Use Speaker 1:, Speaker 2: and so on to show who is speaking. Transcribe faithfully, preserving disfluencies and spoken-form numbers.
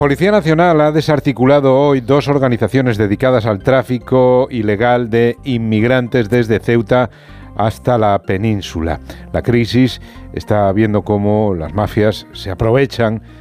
Speaker 1: Policía Nacional ha desarticulado hoy dos organizaciones dedicadas al tráfico ilegal de inmigrantes desde Ceuta hasta la península. La crisis está viendo cómo las mafias se aprovechan